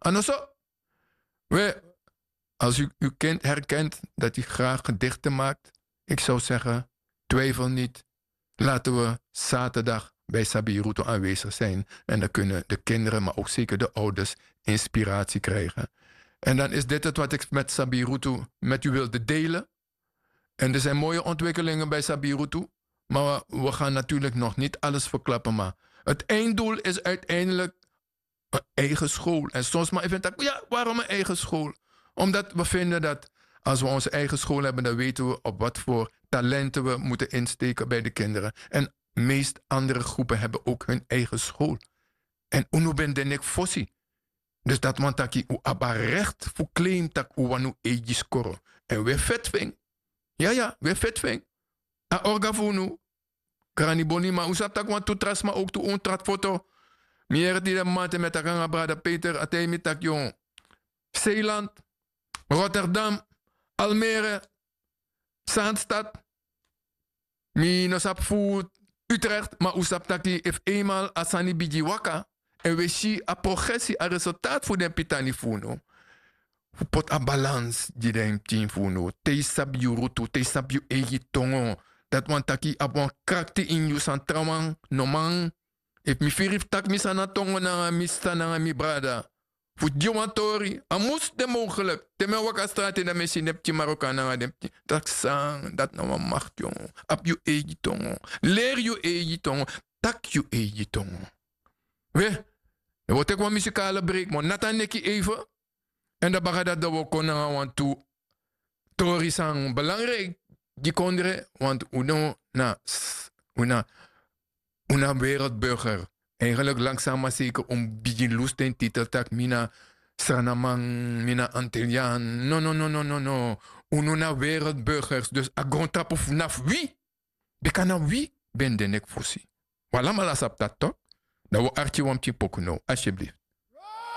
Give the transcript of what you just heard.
Anoso, we, als u uw kind herkent dat hij graag gedichten maakt, ik zou zeggen, twijfel niet. Laten we zaterdag bij Sabiruto aanwezig zijn. En dan kunnen de kinderen, maar ook zeker de ouders, inspiratie krijgen. En dan is dit het wat ik met Sabiruto met u wilde delen. En er zijn mooie ontwikkelingen bij Sabiruto. Maar we gaan natuurlijk nog niet alles verklappen. Maar het einddoel is uiteindelijk een eigen school. En soms maar even denken, ja, waarom een eigen school? Omdat we vinden dat als we onze eigen school hebben, dan weten we op wat voor talenten we moeten insteken bij de kinderen. En de meest andere groepen hebben ook hun eigen school. En unu ben den ik fossi. Dus dat man taki u aba recht voor claim tak u wanu eji scoren. En we vet ving. Ja, we vet ving. A orga funu. Krani boni ma usap tak wan tu tras ma ook tu ontrat foto. Meer die de mate met akanga brada Peter atemi tak jong. Zeeland, Rotterdam, Almere, Zaanstad. Mi no sap fu Utrecht, maar usap taki if eenmaal asani biji waka. En we zien een progressie, een resultaat voor de pitani funo. Voor pot a balans die de team funo. Te sab yu rutu, te sab yu egi tongo. Dat want taki abon krakti in yu san trawang, no man. If mi firif tak mi sana tongo na mi sta mi brada. Voor diamantori, amus de mogelijk. Te me waka straat in de machine heb je Marokkaan na dem. Dat sang, dat nou een macht jongen. Ab yu egi tongo. Leer yu egi tongo. Tak yu egi tongo. We. Dan wordt ook een muzikale break, maar Nathan neki even. En dan bagada dat we kunnen want toe. Tori sang belangrijk. Die kondre, want una wereldburger. Eigenlijk langzaam maar zeker om begin lust en titel tak mina Sanamang, mina Antilliaan. No. Ununa wereldburgers. Dus agontrap of naf wie? De kan wie ben de nek fossi. Wala malasap dat toch? Dan we artje wampje pokuno, alsjeblieft.